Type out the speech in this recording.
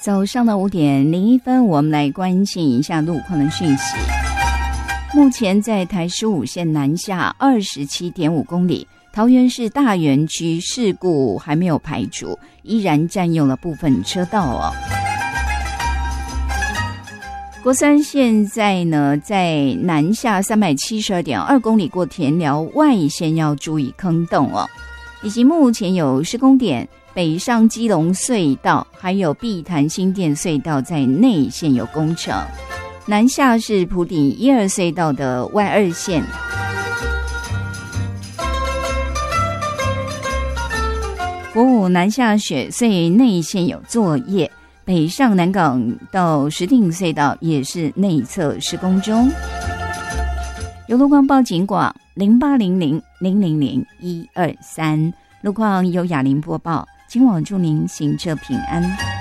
早上的5:01，我们来关心一下路况的讯息。目前在台15线南下27.5公里，桃园市大园区事故还没有排除，依然占用了部分车道哦。国三现在呢，在南下372.2公里过田寮外线要注意坑洞哦，以及目前有施工点。北上基隆隧道还有碧潭新店隧道在内线有工程，南下是埔顶1、2隧道的外2线。国五南下雪隧内线有作业，北上南港到石碇隧道也是内侧施工中。有路况报警广0800000123，路况由雅玲播报。今晚祝您行车平安。